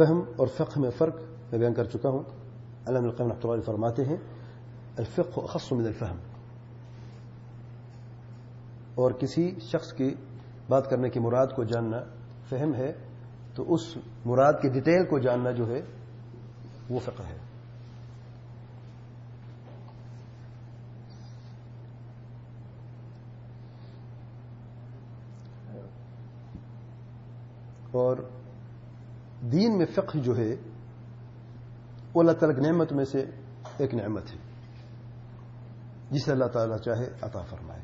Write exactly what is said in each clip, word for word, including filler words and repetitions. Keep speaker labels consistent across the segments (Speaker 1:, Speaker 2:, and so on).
Speaker 1: فہم اور فقہ میں فرق میں بیان کر چکا ہوں. علامہ ابن القیم رحمۃ اللہ علیہ فرماتے ہیں الفقہ اخص من الفہم. اور کسی شخص کی بات کرنے کی مراد کو جاننا فہم ہے تو اس مراد کی ڈیٹیل کو جاننا جو ہے وہ فقہ ہے. اور دین میں فقہ جو ہے وہ اللہ تعالیٰ کی نعمت میں سے ایک نعمت ہے جسے اللہ تعالیٰ چاہے عطا فرمائے.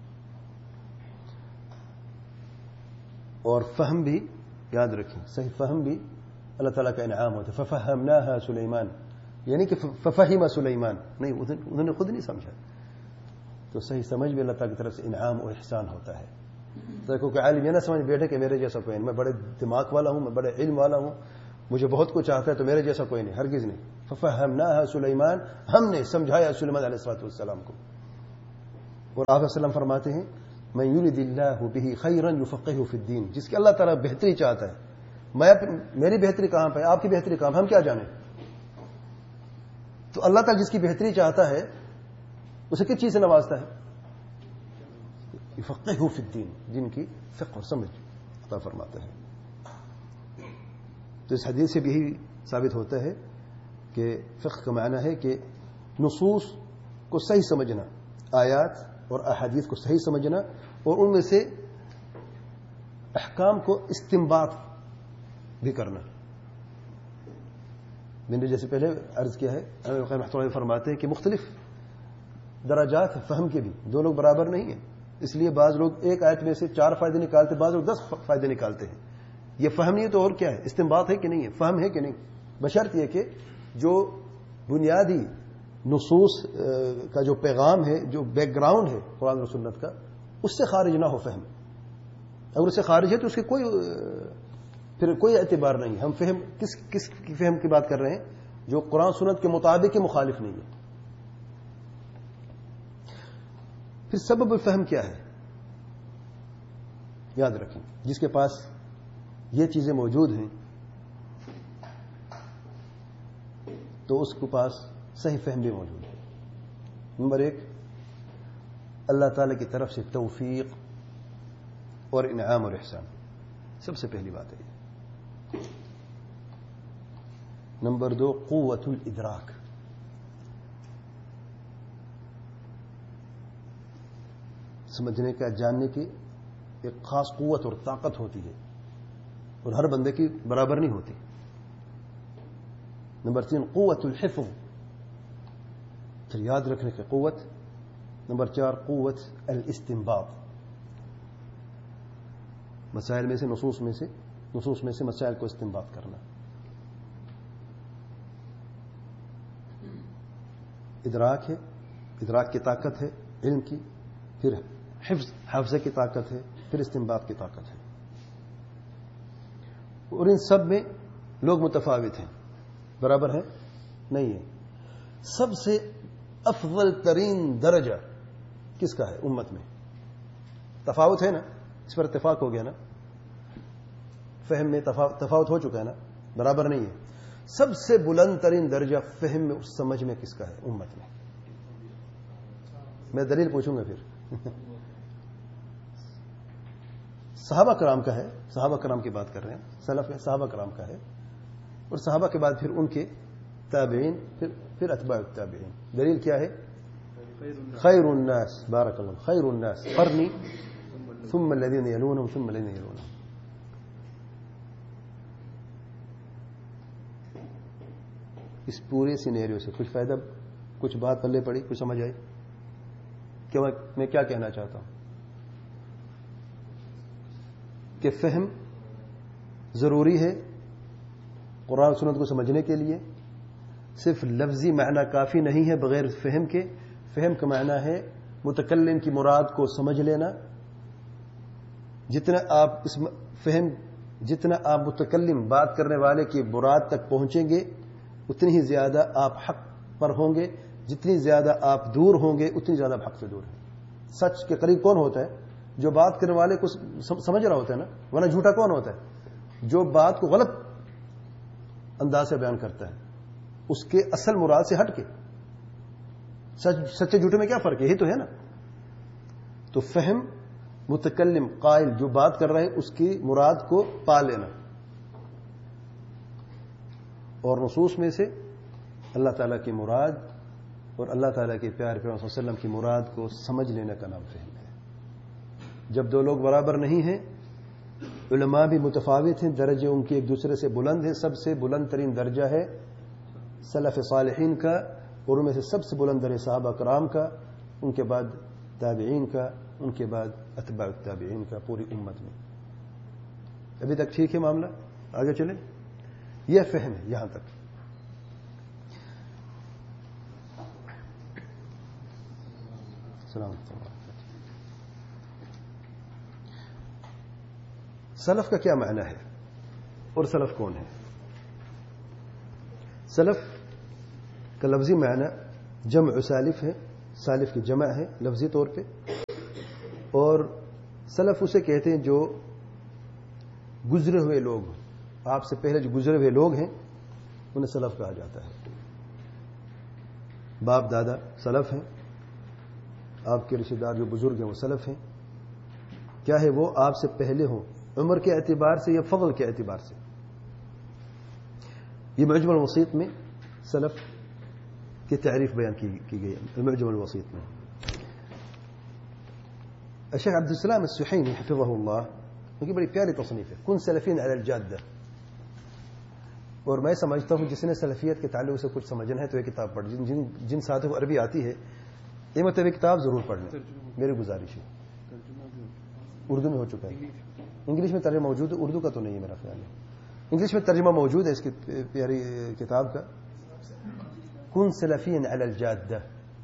Speaker 1: اور فہم بھی یاد رکھیں صحیح فہم بھی اللہ تعالیٰ کا انعام ہوتا ہے. ففہمناہا سلیمان یعنی کہ ففہم سلیمان نہیں انہوں نے خود نہیں سمجھا تو صحیح سمجھ بھی اللہ تعالیٰ کی طرف سے انعام اور احسان ہوتا ہے. کیونکہ عالم یہ نہ سمجھ بیٹھے کہ میرے جیسا کوئی نہیں, میں بڑے دماغ والا ہوں, میں بڑے علم والا ہوں, مجھے بہت کچھ آتا ہے تو میرے جیسا کوئی نہیں, ہرگز نہیں. ففہمناہا سلیمان ہم نے سمجھایا سلیمان علیہ الصلوۃ والسلام کو. اور آپ علیہ السلام فرماتے ہیں من یرد اللہ بہ خیرا یفقہہ فی الدین, جس کی اللہ تعالیٰ بہتری چاہتا ہے. میں میری بہتری کہاں پہ, آپ کی بہتری کہاں پہ, ہم کیا جانیں. تو اللہ تعالیٰ جس کی بہتری چاہتا ہے اسے کس چیز سے نوازتا ہے, یفقہہ فی الدین, جن کی فقہ اور سمجھ عطا فرماتا ہے. تو اس حدیث سے بھی یہی ثابت ہوتا ہے کہ فقہ کا معنی ہے کہ نصوص کو صحیح سمجھنا, آیات اور احادیث کو صحیح سمجھنا اور ان میں سے احکام کو استنباط بھی کرنا. میں نے جیسے پہلے عرض کیا ہے رحمۃ اللہ فرماتے ہیں کہ مختلف درجات فہم کے بھی, دو لوگ برابر نہیں ہیں. اس لیے بعض لوگ ایک آیت میں سے چار فائدے نکالتے, بعض لوگ دس فائدے نکالتے ہیں. یہ فہم نہیں ہے تو اور کیا ہے, استنباط ہے کہ نہیں ہے, فہم ہے کہ نہیں, بشرط یہ کہ جو بنیادی نصوص کا جو پیغام ہے, جو بیک گراؤنڈ ہے قرآن و سنت کا, اس سے خارج نہ ہو فہم. اگر اس سے خارج ہے تو اس کے کوئی پھر کوئی اعتبار نہیں ہے. ہم فہم کس کس کی فہم کی بات کر رہے ہیں جو قرآن سنت کے مطابق کے مخالف نہیں ہے. پھر سبب الفہم کیا ہے یاد رکھیں, جس کے پاس یہ چیزیں موجود ہیں تو اس کے پاس صحیح فہم بھی موجود ہے. نمبر ایک, اللہ تعالی کی طرف سے توفیق اور انعام اور احسان, سب سے پہلی بات ہے. نمبر دو, قوت الادراک, سمجھنے کا, جاننے کی ایک خاص قوت اور طاقت ہوتی ہے اور ہر بندے کی برابر نہیں ہوتی. نمبر تین, قوت الحفظ, پھر یاد رکھنے کی قوت. نمبر چار, قوت الاستنباط, مسائل میں سے نصوص میں سے نصوص میں سے مسائل کو استنباط کرنا. ادراک ہے, ادراک کی طاقت ہے علم کی, پھر حفظ حفظ کی طاقت ہے, پھر استنباط کی طاقت ہے. اور ان سب میں لوگ متفاوت ہیں, برابر ہیں نہیں ہے. سب سے افضل ترین درجہ کس کا ہے امت میں؟ تفاوت ہے نا, اس پر اتفاق ہو گیا نا, فہم میں تفاوت ہو چکا ہے نا, برابر نہیں ہے. سب سے بلند ترین درجہ فہم میں, اس سمجھ میں کس کا ہے امت میں؟ میں دلیل پوچھوں گا پھر. صحابہ کرام کا ہے, صحابہ کرام کی بات کر رہے ہیں, سلف ہے, صحابہ کرام کا ہے, اور صحابہ کے بعد پھر ان کے تابعین, پھر پھر اتباع التابعین. دلیل کیا ہے؟ خیر الناس, بارک اللہ, خیر الناس قرنی ثم الذين يلونهم ثم الذين يلونهم. اس پورے سینیریو سے کچھ فائدہ, کچھ بات پلے پڑی, کچھ سمجھ آئی کہ میں کیا کہنا چاہتا ہوں؟ کہ فہم ضروری ہے قرآن سنت کو سمجھنے کے لیے. صرف لفظی معنی کافی نہیں ہے بغیر فہم کے. فہم کا معنی ہے متکلم کی مراد کو سمجھ لینا. جتنا آپ اس فہم جتنا آپ متکلم بات کرنے والے کی مراد تک پہنچیں گے اتنی ہی زیادہ آپ حق پر ہوں گے. جتنی زیادہ آپ دور ہوں گے اتنی زیادہ آپ حق سے دور ہیں. سچ کے قریب کون ہوتا ہے؟ جو بات کرنے والے کو سمجھ رہا ہوتا ہے نا, ورنہ جھوٹا کون ہوتا ہے؟ جو بات کو غلط انداز سے بیان کرتا ہے اس کے اصل مراد سے ہٹ کے. سچ سچے جھوٹے میں کیا فرق ہے؟ یہی تو ہے نا. تو فہم متکلم قائل جو بات کر رہے ہیں اس کی مراد کو پا لینا، اور نصوص میں سے اللہ تعالیٰ کی مراد اور اللہ تعالیٰ کے پیارے پیغمبر صلی اللہ علیہ وسلم کی مراد کو سمجھ لینے کا نام فہم ہے. جب دو لوگ برابر نہیں ہیں، علماء بھی متفاوت ہیں، درجے ان کے ایک دوسرے سے بلند ہیں. سب سے بلند ترین درجہ ہے سلف صالحین کا، اور ان میں سے سب سے بلند درجہ صحابہ کرام کا، ان کے بعد تابعین کا، ان کے بعد اتباع التابعین کا، پوری امت میں. ابھی تک ٹھیک ہے معاملہ؟ آگے چلیں. یہ فہم ہے یہاں تک. السلام علیکم. سلف کا کیا معنی ہے اور سلف کون ہے؟ سلف کا لفظی معنی جمع سالف ہے، سالف کی جمع ہے لفظی طور پہ، اور سلف اسے کہتے ہیں جو گزرے ہوئے لوگ، آپ سے پہلے جو گزرے ہوئے لوگ ہیں انہیں سلف کہا جاتا ہے. باپ دادا سلف ہیں، آپ کے رشتہ دار جو بزرگ ہیں وہ سلف ہیں. کیا ہے وہ؟ آپ سے پہلے ہوں، عمر کے اعتبار سے یا فضل کے اعتبار سے. یہ معجم الوسیط میں سلف کی تعریف بیان کی گئی ہے. المعجم الوسیط میں الشیخ عبد السلام السحیمی حفظہ اللہ ان کی بڑی پیاری تصنیف ہے، کن سلفین علی الجادہ. اور میں سمجھتا ہوں جس نے سلفیت کے تعلق سے کچھ سمجھنا ہے تو یہ کتاب پڑھ، جن جن جن ساتھوں کو عربی آتی ہے یہ مطلب کتاب ضرور پڑھ لیں، میری گزارش ہے. اردو میں ہو چکا ہے، انگلش میں ترجمہ موجود ہے، اردو کا تو نہیں ہے میرا خیال ہے. انگلش میں ترجمہ موجود ہے اس کی پیاری کتاب کا، کن سلفین علی الجادہ.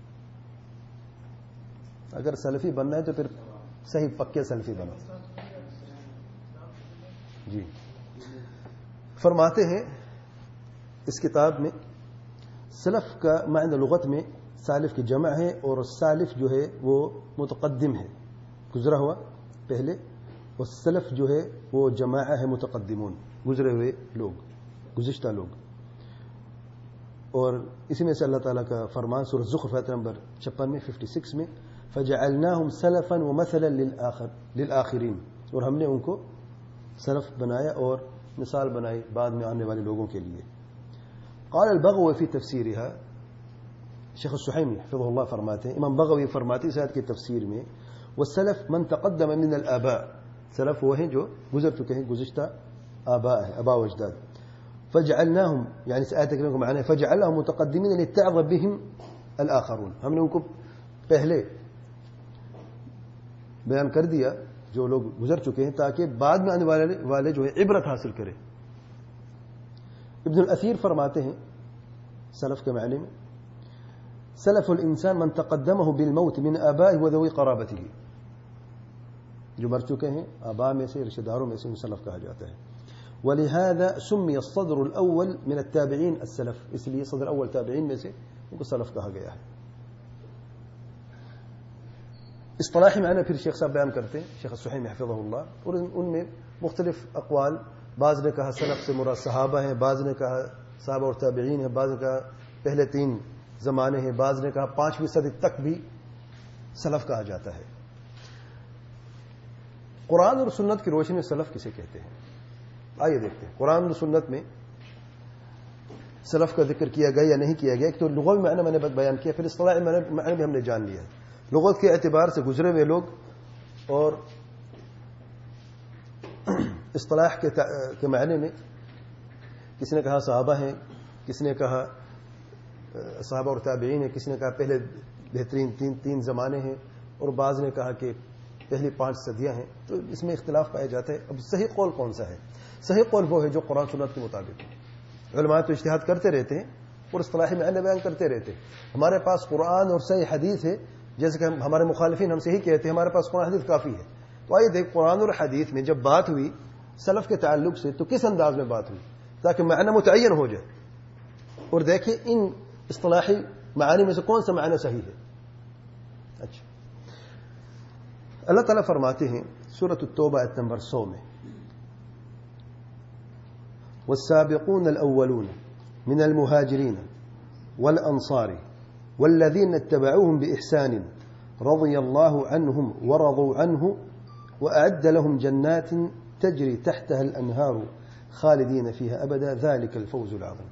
Speaker 1: اگر سلفی بننا ہے تو پھر صحیح پکے سلفی بنو. جی فرماتے ہیں اس کتاب میں سلف کا معنی لغت میں سالف کی جمع ہے، اور سالف جو ہے وہ متقدم ہے، گزرا ہوا پہلے، اور سلف جو ہے وہ جمع ہے متقدمون، گزرے ہوئے لوگ، گزشتہ لوگ. اور اسی میں سے اللہ تعالیٰ کا فرمان سورۃ الزخرف آیت نمبر چھپن میں چھپن میں فجعلناهم سلفا ومثلا للآخر للآخرین، اور ہم نے ان کو سلف بنایا اور مثال بنائی بعد میں آنے والے لوگوں کے لیے. قال البغوی فی تفسیرها، شیخ السحیمی حفظہ اللہ فرماتے ہیں، امام بغوی فرماتے ہیں اس آیت کی تفسیر میں، والسلف من تقدم من الآباء، سلف وہ ہیں جو گزر چکے ہیں، گزشتہ آباء ہے، آباء و اجداد. فجعلناهم یعنی اس آیت کا معنی ہے فجعلهم متقدمین لتعظ بهم الآخرون، ہم نے ان کو پہلے بیان کر دیا جو لوگ گزر چکے ہیں تاکہ بعد میں آنے والے والے جو ہے عبرت حاصل کرے. ابن الاثیر فرماتے ہیں سلف کے معنی میں سلف الانسان من تقدمه بالموت من آبائه وذوي قرابته، جو مر چکے ہیں آباء میں سے، رشتہ داروں میں سے، ان سلف کہا جاتا ہے. ولهذا سمي الصدر الاول من التابعين السلف، اس لیے صدر اول تابعین میں سے ان کو سلف کہا گیا ہے. اصطلاحی معنی پھر شیخ صاحب بیان کرتے ہیں، شیخ السحیمی حفظہ اللہ، اور ان میں مختلف اقوال. بعض نے کہا سلف سے مراد صحابہ ہیں، بعض نے کہا صحابہ اور تابعین ہیں، بعض نے کہا پہلے تین زمانے ہیں، بعض نے کہا پانچویں صدی تک بھی سلف کہا جاتا ہے. قرآن اور سنت کی روشنی میں سلف کسے کہتے ہیں؟ آئیے دیکھتے ہیں قرآن اور سنت میں سلف کا ذکر کیا گیا یا نہیں کیا گیا. ایک تو لغوی معنی میں نے بیان کیا، پھر اصطلاحی معنی بھی ہم نے جان لیا. لغت کے اعتبار سے گزرے ہوئے لوگ، اور اصطلاح کے معنی میں کسی نے کہا صحابہ ہیں، کسی نے کہا صحابہ اور تابعین ہیں، کسی نے کہا پہلے بہترین تین تین زمانے ہیں، اور بعض نے کہا کہ پہلی پانچ صدیاں ہیں. تو اس میں اختلاف پایا جاتا ہے. اب صحیح قول کون سا ہے؟ صحیح قول وہ ہے جو قرآن سنت کے مطابق ہے. علماء تو اجتہاد کرتے رہتے ہیں اور اصطلاحی معنی بیان کرتے رہتے ہیں. ہمارے پاس قرآن اور صحیح حدیث ہے، جیسے کہ ہمارے مخالفین ہم سے ہی کہتے ہیں ہمارے پاس قرآن حدیث کافی ہے. تو آئیے دیکھ قرآن اور حدیث میں جب بات ہوئی سلف کے تعلق سے تو کس انداز میں بات ہوئی تاکہ معنی متعین ہو جائے، اور دیکھیں ان اصطلاحی معانی میں سے کون سا معنی صحیح ہے. اچھا، اللہ تعالیٰ فرماتے ہیں سورۃ التوبہ آیت نمبر سو میں والسابقون الأولون من المهاجرين والأنصار والذين اتبعوهم بإحسان رضي الله عنهم ورضوا عنه وأعد لهم جنات تجري تحتها الأنهار خالدين فيها أبدا ذلك الفوز العظيم.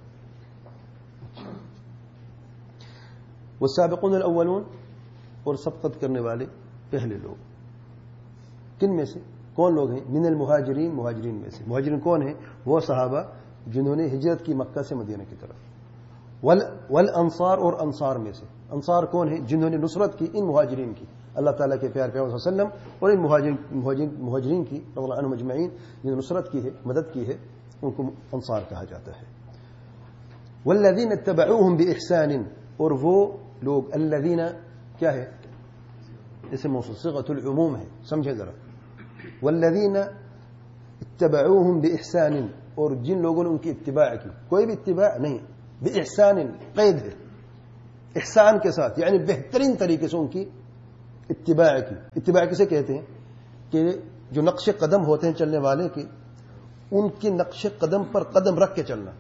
Speaker 1: والسابقون الأولون اور سبقت کرنے والے پہلے لوگ کن میں سے؟ کون لوگ ہیں؟ من المہاجرین، مہاجرین میں سے. مہاجرین کون ہیں؟ وہ صحابہ جنہوں نے ہجرت کی مکہ سے مدینہ کی طرف. والانصار، اور انصار میں سے. انصار کون ہیں؟ جنہوں نے نصرت کی ان مہاجرین کی، اللہ تعالیٰ کے پیار پیغمبر صلی اللہ علیہ وسلم اور ان مہاجرین مہاجرین کی رضی اللہ عنہم اجمعین جنہوں نے نصرت کی ہے، مدد کی ہے، ان کو انصار کہا جاتا ہے. والذین اتبعوہم بإحسان، اور وہ لوگ، الذین کیا ہے؟ اسم موصول صيغة العموم ہے، سمجھے ذرا. والذین اتبعوہم بإحسان، اور جن لوگوں نے ان کی اتباع کی، کوئی بھی اتباع نہیں، بإحسان قید ہے، احسان کے ساتھ، یعنی بہترین طریقے سے ان کی اتباع کی. اتباع کسے کہتے ہیں؟ کہ جو نقش قدم ہوتے ہیں چلنے والے کے، ان کی نقش قدم پر قدم رکھ کے چلنا،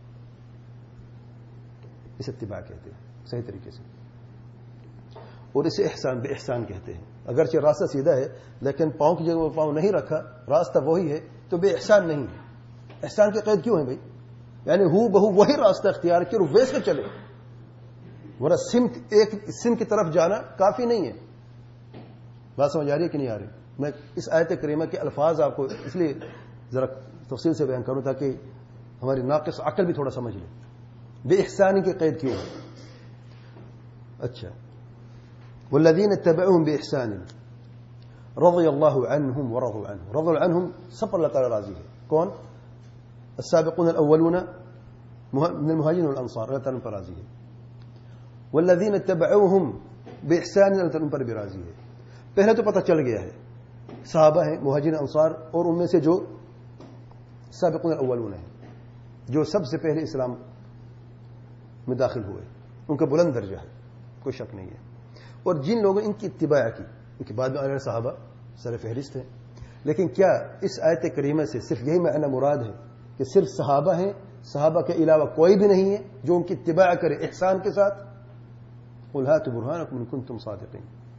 Speaker 1: اسے اتباع کہتے ہیں صحیح طریقے سے. اور اسے احسان، بے احسان کہتے ہیں. اگرچہ راستہ سیدھا ہے لیکن پاؤں کی جگہ پر پاؤں نہیں رکھا، راستہ وہی ہے، تو بے احسان نہیں ہے. احسان کی قید کیوں ہے بھائی؟ یعنی ہو بہو وہی راستہ اختیار کیا اور ویسے چلے، ورنہ سمت ایک سمت کی طرف جانا کافی نہیں ہے. بات سمجھ آ رہی ہے کہ نہیں آ رہی؟ میں اس آیت کریمہ کے الفاظ آپ کو اس لیے ذرا تفصیل سے بیان کروں تاکہ ہماری ناقص عقل بھی تھوڑا سمجھ لے. بے احسانی کی قید کیوں ہے؟ اچھا، والذین اتبعوہم بإحسان رضی اللہ عنہم ورضوا عنہ. رضوا عنہم، سب پر اللہ تعالیٰ راضی ہے. کون؟ السابقون الاولون من المہاجرین والانصار، اللہ تعالیٰ پر راضی ہے. والذین اتبعوہم بإحسان، اللہ تعالیٰ پر بھی راضی ہے. پہلے تو پتہ چل گیا ہے صحابہ ہیں، مہاجرین انصار، اور ان میں سے جو سابقون الاولون ہیں، جو سب سے پہلے اسلام میں داخل ہوئے، ان کا بلند درجہ ہے، کوئی شک نہیں ہے. اور جن لوگوں نے ان کی اتباع کی، ان کے بعد میں آنے والے صحابہ سر فہرست ہیں. لیکن کیا اس آیت کریمہ سے صرف یہی معنی مراد ہے کہ صرف صحابہ ہیں، صحابہ کے علاوہ کوئی بھی نہیں ہے جو ان کی اتباع کرے احسان کے ساتھ؟ قل ہاتوا برہانکم ان کنتم صادقین.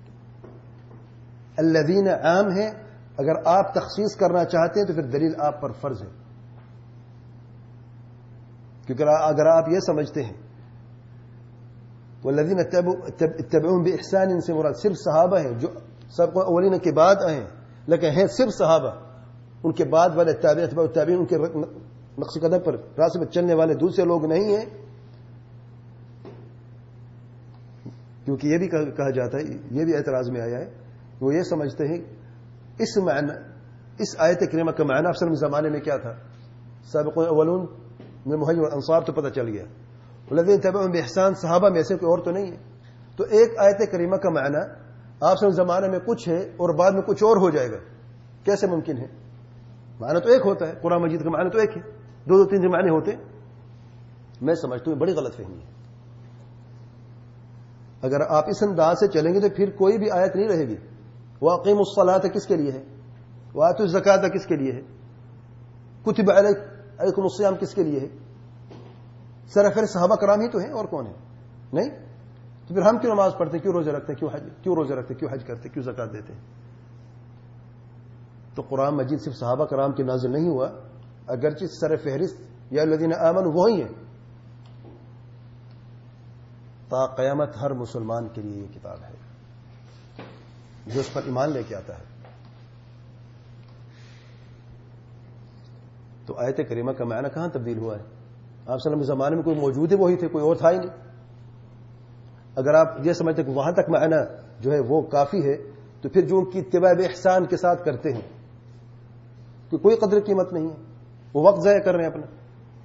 Speaker 1: الذین عام ہیں، اگر آپ تخصیص کرنا چاہتے ہیں تو پھر دلیل آپ پر فرض ہے. کیونکہ اگر آپ یہ سمجھتے ہیں والذین اتبعوہم بإحسان سے مراد صرف صحابہ ہیں جو سب کو اولین کے بعد آئے ہیں، لیکن ہیں صرف صحابہ، ان کے بعد والے تابعین اتباع التابعین، ان کے نقش قدم پر راستے پر چلنے والے دوسرے لوگ نہیں ہیں. کیونکہ یہ بھی کہا جاتا ہے، یہ بھی اعتراض میں آیا ہے، وہ یہ سمجھتے ہیں اس معنی، اس آیت کریمہ کا معنی افسر میں زمانے میں کیا تھا؟ سابقون اولون من المہاجرین والانصار تو پتہ چل گیا، والذین اتبعوہم بإحسان صحابہ میں سے کوئی اور تو نہیں ہے. تو ایک آیت کریمہ کا معنی آپ سے زمانے میں کچھ ہے اور بعد میں کچھ اور ہو جائے گا، کیسے ممکن ہے؟ معنی تو ایک ہوتا ہے، قرآن مجید کا معنی تو ایک ہے، دو دو تین تین معنی ہوتے. میں سمجھتا ہوں بڑی غلط فہمی ہے. اگر آپ اس انداز سے چلیں گے تو پھر کوئی بھی آیت نہیں رہے گی. وَأَقِیمُوا الصَّلَاةَ کس کے لیے ہے؟ وَآتُوا الزَّکَاةَ کس کے لیے ہے؟ کُتِبَ عَلَیکُمُ الصِّیَامُ کس کے لیے ہے؟ سرفر صحابہ کرام ہی تو ہیں، اور کون ہے؟ نہیں تو پھر ہم کیوں نماز پڑھتے ہیں، کیوں روزے رکھتے ہیں، کیوں حج کیوں روزے رکھتے ہیں، کیوں حج کرتے ہیں، کیوں زکات دیتے ہیں؟ تو قرآن مجید صرف صحابہ کرام کے نازل نہیں ہوا، اگرچہ سر فہرست یا الذین آمنوا وہی ہیں. تا قیامت ہر مسلمان کے لیے یہ کتاب ہے جو اس پر ایمان لے کے آتا ہے. تو آیت کریمہ کا معنی کہاں تبدیل ہوا ہے؟ آپ صلی اللہ علیہ وسلم کے زمانے میں کوئی موجود ہے وہی تھے، کوئی اور تھا ہی نہیں. اگر آپ یہ سمجھتے کہ وہاں تک معنی جو ہے وہ کافی ہے تو پھر جو ان کی اتباع احسان کے ساتھ کرتے ہیں کہ کوئی قدر قیمت نہیں ہے، وہ وقت ضائع کر رہے ہیں اپنا.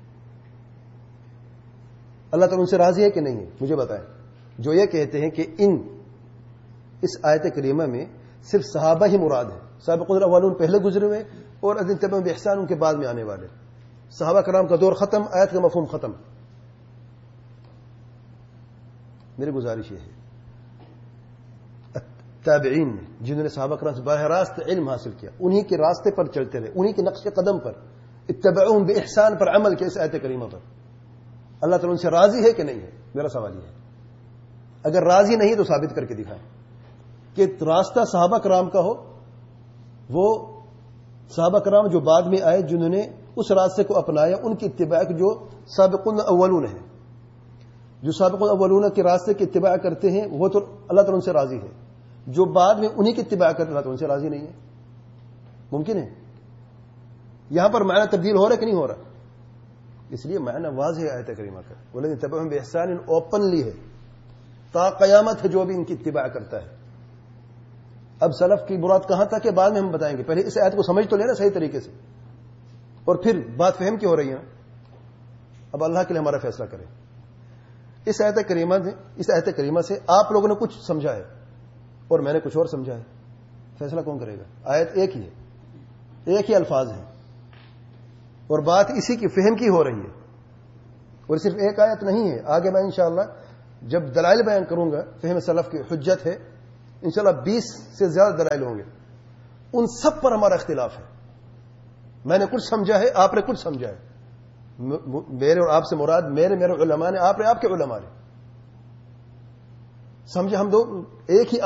Speaker 1: اللہ تعالیٰ ان سے راضی ہے کہ نہیں ہے؟ مجھے بتائیں. جو یہ کہتے ہیں کہ ان اس آیت کریمہ میں صرف صحابہ ہی مراد ہے، سابقون الاولون پہلے گزرے ہوئے اور الذین اتبعوہم بإحسان ان کے بعد میں آنے والے، صحابہ کرام کا دور ختم، آیت کا مفہوم ختم. میری گزارش یہ ہے تابعین نے جنہوں نے صحابہ کرام سے براہ راست علم حاصل کیا، انہی کے راستے پر چلتے رہے، انہی کے نقش قدم پر اتبعوہم بإحسان پر عمل کے اس آیت کریمہ پر اللہ تعالیٰ ان سے راضی ہے کہ نہیں ہے؟ میرا سوال یہ ہے. اگر راضی نہیں تو ثابت کر کے دکھائیں کہ راستہ صحابہ کرام کا ہو، وہ صحابہ کرام جو بعد میں آئے جنہوں نے اس راستے کو اپنایا، ان کی اتباع جو سابقون اولون ہیں، جو سابقون اولون کے راستے کی اتباع کرتے ہیں، وہ تو اللہ تعالیٰ ان سے راضی ہے. جو بعد میں انہی کی اتباع کرتے اللہ تعالیٰ ان سے راضی نہیں ہے. ممکن ہے یہاں پر معنی تبدیل ہو رہا ہے کہ نہیں ہو رہا؟ اس لیے معنی واضح ہے آیت کریمہ کا. والذین اتبعوہم بإحسان اوپنلی ہے، تا قیامت ہے جو بھی ان کی اتباع کرتا ہے. اب سلف کی مراد کہاں تک کہ بعد میں ہم بتائیں گے، پہلے اس آیت کو سمجھ تو لینا صحیح طریقے سے، اور پھر بات فہم کی ہو رہی ہے. اب اللہ کے لیے ہمارا فیصلہ کریں. اس آیت کریمہ سے اس آیت کریمہ سے آپ لوگوں نے کچھ سمجھا ہے اور میں نے کچھ اور سمجھا ہے. فیصلہ کون کرے گا؟ آیت ایک ہی ہے، ایک ہی الفاظ ہیں، اور بات اسی کی فہم کی ہو رہی ہے. اور صرف ایک آیت نہیں ہے، آگے میں انشاءاللہ جب دلائل بیان کروں گا فہم سلف کی حجت ہے، انشاءاللہ بیس سے زیادہ دلائل ہوں گے. ان سب پر ہمارا اختلاف ہے. میں نے کچھ سمجھا ہے، آپ نے کچھ سمجھا ہے. میرے اور آپ سے مراد میرے میرے علماء نے، آپ نے آپ کے علماء نے. سمجھے ہم دو ایک ہی